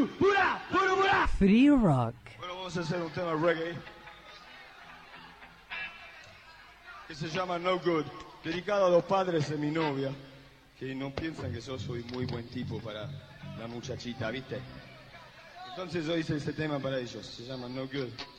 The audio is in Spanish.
Free rock. Bueno, vamos a hacer un tema reggae que se llama No Good, dedicado a los padres de mi novia, que no piensan que yo soy muy buen tipo para la muchachita, ¿viste? Entonces yo hice este tema para ellos, se llama No Good.